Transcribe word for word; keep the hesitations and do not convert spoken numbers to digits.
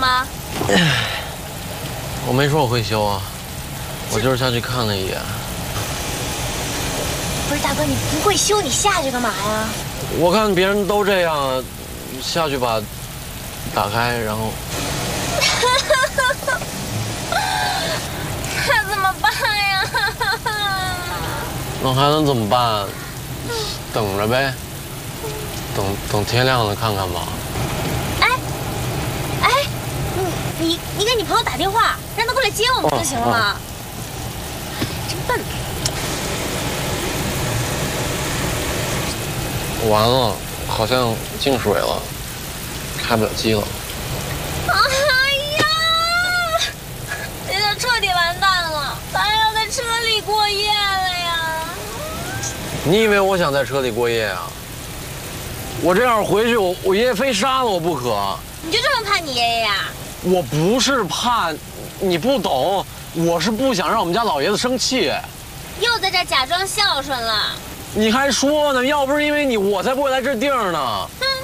吗？ 我没说我会修啊，我就是下去看了一眼。 不是大哥，你不会修，你下去干嘛呀？ 我看别人都这样，下去把打开，然后。 那怎么办呀？ 那还能怎么办？等着呗，等等天亮了看看吧。 哎，哎，你你你给你朋友打电话，让他过来接我们就行了嘛。哦哦、真笨。 完了，好像进水了，开不了机了。 哎呀，这就彻底完蛋了，咱要在车里过夜了呀！ 你以为我想在车里过夜啊？我这样回去，我我爷爷非杀了我不可。 你就这么怕你爷爷呀？ 我不是怕，你不懂，我是不想让我们家老爷子生气。 又在这假装孝顺了。 你还说呢？要不是因为你，我才不会来这地儿呢。 哼，